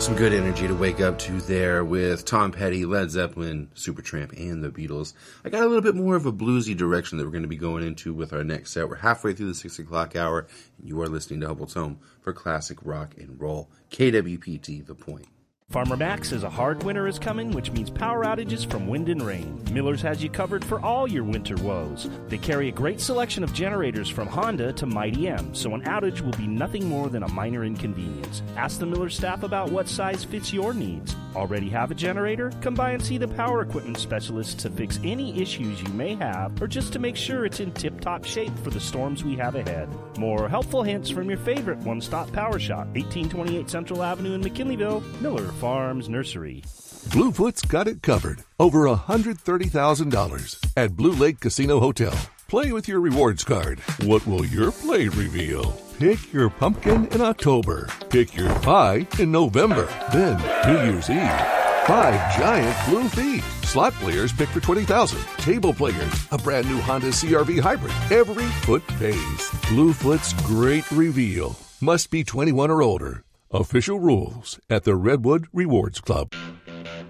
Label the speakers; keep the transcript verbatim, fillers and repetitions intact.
Speaker 1: Some good energy to wake up to there with Tom Petty, Led Zeppelin, Supertramp, and the Beatles. I got a little bit more of a bluesy direction that we're going to be going into with our next set. We're halfway through the six o'clock hour, and you are listening to Hubble's Home for classic rock and roll. K W P T, The Point.
Speaker 2: Farmer Mac says a hard winter is coming, which means power outages from wind and rain. Miller's has you covered for all your winter woes. They carry a great selection of generators from Honda to Mighty M, so an outage will be nothing more than a minor inconvenience. Ask the Miller staff about what size fits your needs. Already have a generator? Come by and see the power equipment specialist to fix any issues you may have, or just to make sure it's in tip-top shape for the storms we have ahead. More helpful hints from your favorite one-stop power shop, eighteen twenty-eight Central Avenue in McKinleyville, Miller Farms Nursery.
Speaker 3: Bluefoot's got it covered. Over one hundred thirty thousand dollars at Blue Lake Casino Hotel. Play with your rewards card. What will your play reveal? Pick your pumpkin in October. Pick your pie in November. Then, New Year's Eve. Five giant blue feet. Slot players pick for twenty thousand dollars. Table players, a brand new Honda C R V Hybrid. Every foot pays. Bluefoot's great reveal. Must be twenty-one or older. Official rules at the Redwood Rewards Club.